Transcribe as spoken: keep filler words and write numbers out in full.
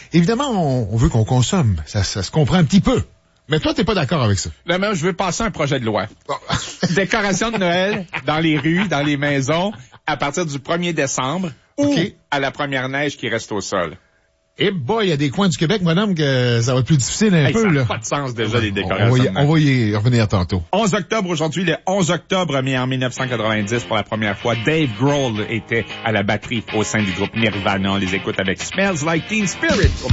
évidemment, on, on veut qu'on consomme. Ça, ça se comprend un petit peu. Mais toi, t'es pas d'accord avec ça. Non, mais je veux passer un projet de loi. Décoration de Noël dans les rues, dans les maisons, à partir du premier décembre ou okay. à la première neige qui reste au sol. Eh boy, il y a des coins du Québec, madame, que ça va être plus difficile un hey, peu, ça là. n'a pas de sens déjà, les décorations. On va, y, on va y revenir tantôt. onze octobre aujourd'hui, le onze octobre, mais en dix-neuf cent quatre-vingt-dix, pour la première fois, Dave Grohl était à la batterie au sein du groupe Nirvana. On les écoute avec Smells Like Teen Spirit.